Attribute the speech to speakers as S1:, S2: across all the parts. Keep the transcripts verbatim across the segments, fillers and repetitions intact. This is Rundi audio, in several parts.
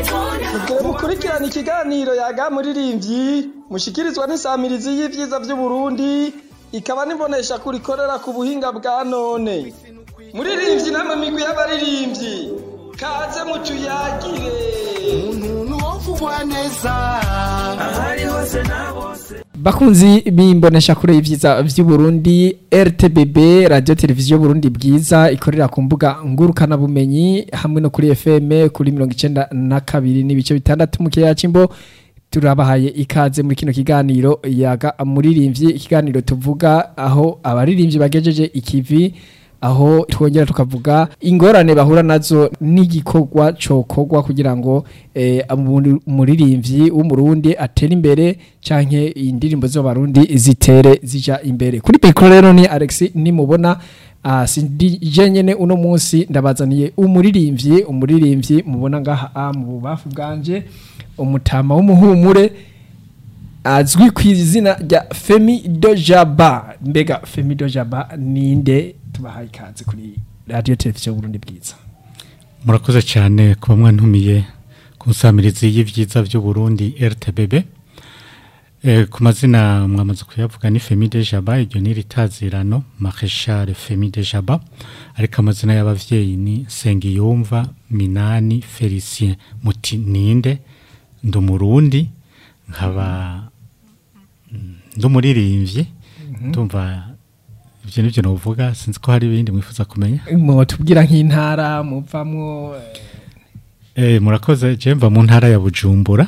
S1: Mugire mukurikirana ikiganiro yaga muririmbyi mushikirizwa n'isamirizi y'ivyiza vy'u Burundi ikaba nibonesha kurikorera ku buhinga bwa none. Muririmbyi namwe migwi y'abaririmbyi kaze mucuyagire umuntu wovugwa neza ahari hose na bose.
S2: Bakunzi bimbonesha kure y'ivyiza vy'u Burundi, R T B B Radio Televiziyo Burundi bwiza ikorera ku mbuga ngurukana bumenyi hamwe no kuri F M kuri mirongo icenda na kabiri n'ibice bitandatu mu kiyaga c'Imbo. Turabahaye ikaze muri kino kiganiro yaga muririmbyi, ikiganiro tuvuga aho abaririmbyi bagejeje ikivi, aho twongera tukavuga ingorane bahura nazo n'igikorwa cokogwa kugira ngo eh, umuririmbyi w'umurundi atera imbere canke indirimbo zo barundi zitere zija imbere. Kuri Pekro rero ni Alex nimubona uh, sindi nyene uno munsi ndabazaniye umuririmbyi umuririmbyi mubona ngaha mu bubafu bwanje, umutama w'umuhumure azwi ku izina rya Femi Dojaba. Mbega Femi Dojaba ninde? Tubahaye ikaze kuri Radio Televiziyo Burundi bwiza.
S3: Murakoze cyane kuba mwantumiye kunsamirizi y'ivyiza vy'u Burundi R T B B. Eh, ku mazina mwamaze kuyavuga ni Femi Dojaba, iryo ni ritazirano Marechal Femi Dojaba, ariko amazina y'abavyeyi ni Sengiyumva Minani Felicien. Muti ninde? Ndumurundi, nkaba ndumuririmbyi, ndumva ivyo nivyo novuga, sinzi ko hari ibindi mwifuza kumenya.
S2: Mo tubwira nk'intara muvamwo.
S3: Eh, murakoze. Je mva mu ntara ya Bujumbura,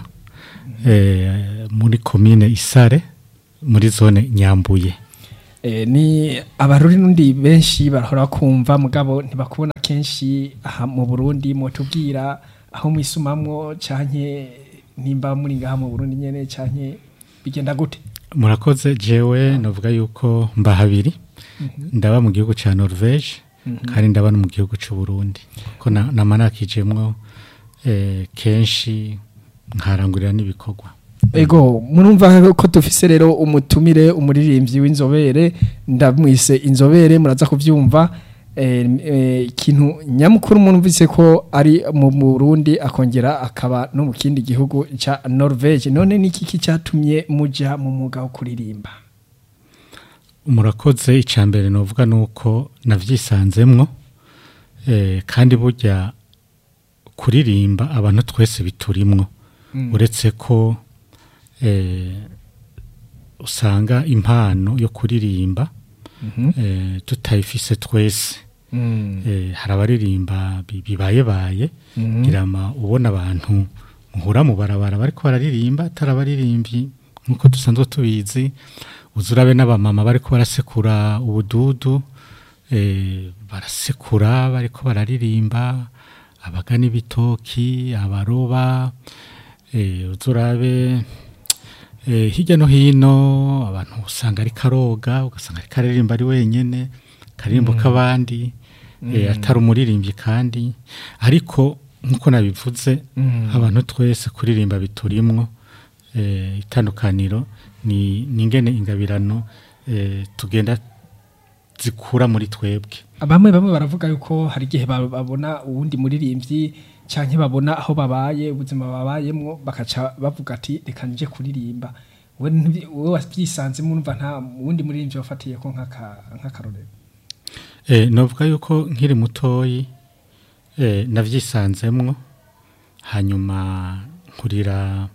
S3: eh, muri commune Isare, muri zone Nyambuye.
S2: Eh, ni abaruri nundi benshi barahora kumva mugabo ntibakubona kenshi aha mu Burundi. Mo tubwira aho mwisumamwo canke nimba muri ngaha mu Burundi nyene canke bigenda gute?
S3: Murakoze. Jewe novuga yuko mba habiri. Mm -hmm. Ndaba mu gihugu ca Norvege, mm -hmm. kandi ndaba no mu gihugu c'u Burundi, ko na namanakijemwo eh, kenshi nkarangurira n'ibikorwa.
S2: Ego murumva ko dufise rero umutumire umuririmbyi w'inzobere, ndamwise inzobere muraza kuvyumva. Ikintu eh, eh, nyamukuru murumvise ko ari mu Burundi akongera akaba no mu kindi gihugu ca Norvege. None niki kicatumye muja mu mwuga wo kuririmba?
S3: Murakoze. Icambere novuga nuko navyisanzemwo, eh, kandi burya kuririmba abantu twese biturimwo. Mm. Uretse ko eh, usanga impano yo kuririmba mm -hmm. eh, tutayifise twese. Mm. Eh, harabaririmba bibaye baye mm -hmm. girama ubona abantu muhura mu barabara bariko bararirimba atarabaririmbyi nkuko dusanzwe tubizi. Uzurabe n'abamama bariko barasekura ubududu, eh, barasekura bariko bararirimba, abagana ibitoki, abaroba, eh, uzurabe eh, hirya no hino abantu usanga ari karoga, ugasanga ari karirimba ari wenyene, karirimbo mm. kabandi, mm. eh, atari umuririmbyi kandi. Ariko nkuko nabivuze mm. abantu twese kuririmba biturimwo. Eh, itandukaniro ni ningene ingabirano eh, tugenda zikura muri twebwe.
S2: Abamwe bamwe baravuga yuko hari gihe babona uwundi muririmbyi canke babona aho babaye ubuzima babayemwo bakaca bavuga ati reka nje kuririmba. Wewe wavyisanze murumva nta uwundi muririmbyi wafatiye ko nkaka nkakarorero?
S3: Eh, novuga yuko nkiri mutoyi eh, navyisanzemwo, hanyuma nkurira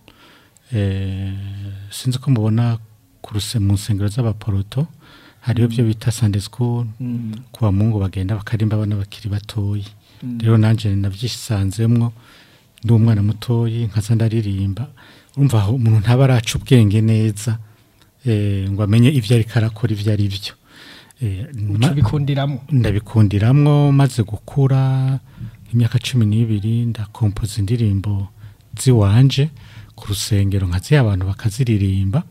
S3: eh, sinzi ko mubona kuruse mu nsengero z'abaporoto hariyo byo bita Sunday school mm. kuwa Mungu bagenda bakarimba abana bakiri batoyi. Mm. Rero nanje navyisanzemwo ndi umwana mutoyi nkaza ndaririmba. Urumva aho umuntu ntaba araca ubwenge neza eh, ngo amenye ivyo ari karakora ivyo ari byo.
S2: Eh, ubikundiramwo?
S3: Ndabikundiramwo maze gukura imyaka cumi n'ibiri ndakompoza indirimbo ziwanje ku rusengero nkazi abantu bakaziririmba.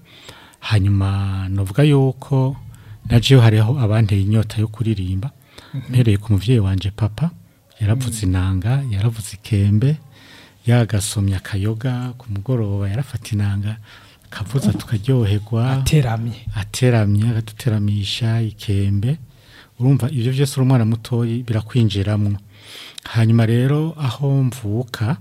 S3: Hanyuma novuga yuko naje hariho abanteye inyota yo kuririmba. Mpereye ku muvyeyi wanje papa yaravuze inanga, yaravuze ikembe, yagasomya akayoga ku mugoroba, yarafata inanga kavuza tukaryoherwa,
S2: ateramye
S3: ateramye agaduteramisha ikembe. Urumva ivyo vyose uri umwana mutoyi birakwinjiramwo. Hanyuma rero aho mvuka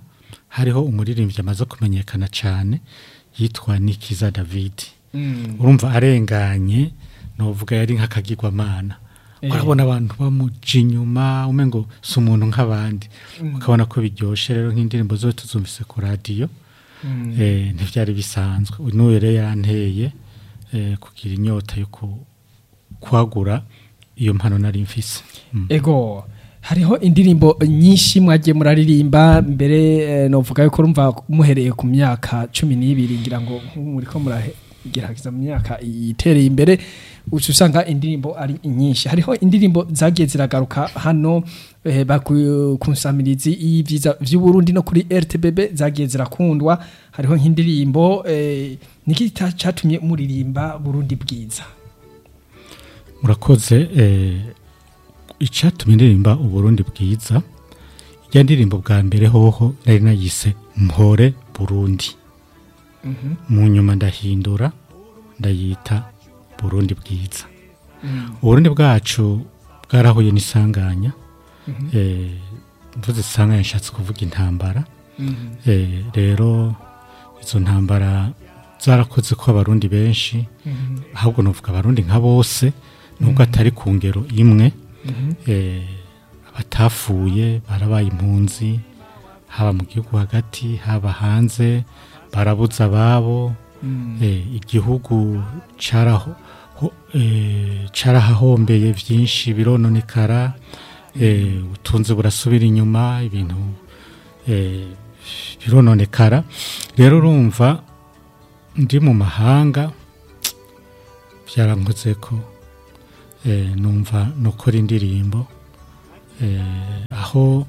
S3: hariho umuririmbyi amaze kumenyekana cyane yitwa Nikiza David
S2: Mm.
S3: urumva arenganye novuga yari nk'akagirwamana
S2: Eh.
S3: urabona abantu bamuja inyuma umengo si umuntu nk'abandi ukabona ko biryoshe rero nk'indirimbo zose tuzumvise ku radiyo
S2: Mm.
S3: eh, ntivyari bisanzwe n'uyu rero yanteye eh, kugira inyota yo ku- kwagura iyo mpano nari mfise. Mm.
S2: Ego hariho indirimbo nyinshi mwagiye muraririmba mbere eh, novuga yuko urumva muhereye ku myaka cumi n'ibiri ngira ngo muriko muragerageza mu myaka itereye imbere uca usanga indirimbo ari nyinshi hariho indirimbo zagiye ziragaruka hano eh, bakunsamirizi y'ivyiza vy'u Burundi no kuri R T B B zagiye zirakundwa hariho nk'indirimbo eh, niki catumye muririmba Burundi bwiza.
S3: Murakoze eh, icatumye ndirimba uburundi bwiza ya ndirimbo bwa mbere hoho nari nayise mpore Burundi
S2: Mhm.
S3: mu nyuma ndahindura ndayita Burundi bwiza.
S2: Mm.
S3: Uburundi bwacu bwarahuye n'isanganya
S2: Mhm.
S3: eh, mvuze isanganya nshatse kuvuga intambara
S2: Mhm.
S3: eh, rero izo ntambara zarakoze ko abarundi benshi
S2: Mhm.
S3: ahubwo novuga abarundi nka bose nubwo atari ku ngero imwe
S2: Mhm.
S3: eh, abatafuye barabaye impunzi haba mu gihugu hagati haba hanze barabuza ababo
S2: Mm.
S3: eh, igihugu caraho ho- eh, carahahombeye vyinshi birononekara eh, utunze burasubira inyuma ibintu eh, birononekara rero urumva ndi mu mahanga vyarankoze ko eh, numva nukora indirimbo eh, aho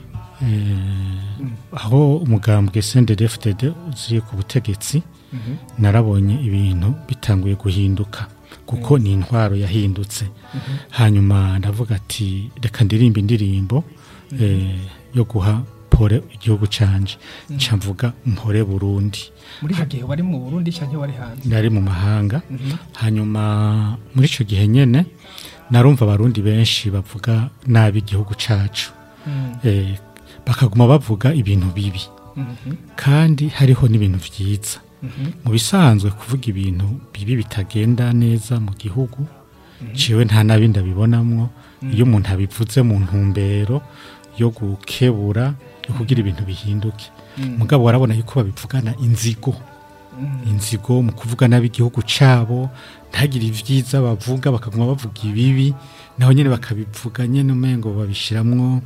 S3: eh, aho umugambwe C N D D F D D uziye ku butegetsi
S2: Mhm.
S3: narabonye ibintu bitanguye guhinduka kuko ni intwaro yahindutse hanyuma ndavuga ati reka ndirimba indirimbo eh, yo guha pore igihugu canje nca mvuga mpore Burundi
S2: muri icyo gihe wari mu Burundi cyangwa wari hanze.
S3: nari mu mahanga
S2: Mhm.
S3: hanyuma muri ico gihe nyene narumva abarundi benshi bavuga nabi igihugu cacu
S2: Mm.
S3: eh, bakaguma bavuga ibintu bibi
S2: Mhm.
S3: kandi hariho n'ibintu vyiza
S2: Mhm.
S3: mu bisanzwe kuvuga ibintu bibi bitagenda neza mu gihugu ciwe nta nabi ndabibonamwo iyo umuntu abivuze mu ntumbero yo gukebura yo kugira ibintu bihinduke mugabo warabona yuko babivugana inzigo inzigo mu kuvuga nabi igihugu cabo ntagire ivyiza bavuga bakaguma bavuga ibibi naho nyene bakabivuga nyene umengo babishiramwo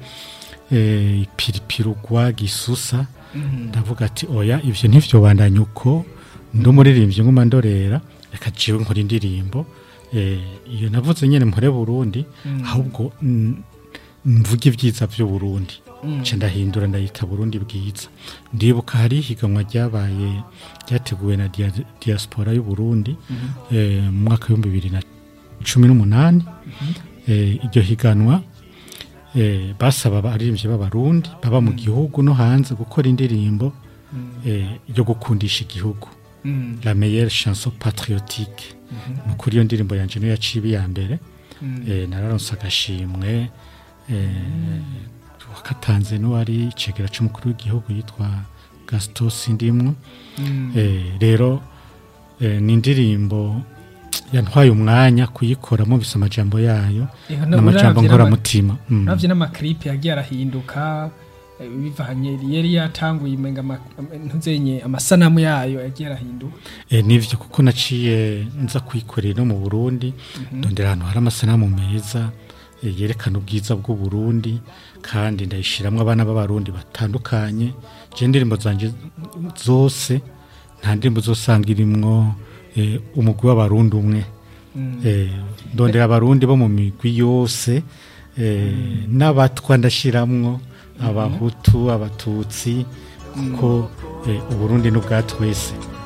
S3: eh, ipiripirugwa gisusa ndavuga ati oya ivyo ntivyo bandanya uko ndumuririmbyi nguma ndorera reka ciwe nkora indirimbo eh, iyo navuze nyene mpore Burundi ahubwo mm, mvuga ivyiza vy'u Burundi nca ndahindura ndayita Burundi bwiza ndibuka hari higanwa ryabaye ryateguwe na dia, diaspora y'u Burundi eh, mu mwaka w'ibihumbi bibiri na cumi n'umunani eh, iryo higanwa eh, basaba abaririmbyi b'abarundi baba mu gihugu no hanze gukora indirimbo eh, yo gukundisha igihugu la meilleure chanson patriotique mukuri iyo ndirimbo yanje niyo yaciye ya mbere eh, nararonse agashimwe eh, wakatanze n'uwari icegera c'umukuru w'igihugu yitwa Gaston Sindimwo eh, rero eh, ni indirimbo yantwaye umwanya kuyikoramo bisa amajambo yayo n'amajambo nkora mutima mm.
S2: navyo n'amaklip yagiye arahinduka eh, bivanye yari yatanguye imenga ntuzenye amasanamu yayo yagiye arahinduka
S3: eh, nivyo kuko naciye nza kuyikorera no mu Burundi ndondera ahantu hari amasanamu meza eh, yerekana ubwiza bw'u Burundi kandi ndayishiramwe abana b'abarundi batandukanye je indirimbo zanje zose nta ndirimbo zosanga irimwo eh, umugwi w'abarundi umwe eh, ndondera abarundi bo mu migwi yose eh, n'abatwa ndashiramwo abahutu abatutsi kuko eh, uburundi n'ubwatwese